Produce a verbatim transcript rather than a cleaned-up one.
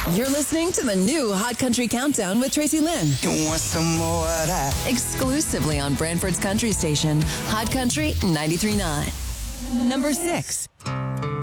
You're listening to the new Hot Country Countdown with Tracy Lynn. You want some more of that? Exclusively on Brantford's country station, Hot Country ninety-three point nine. Number six.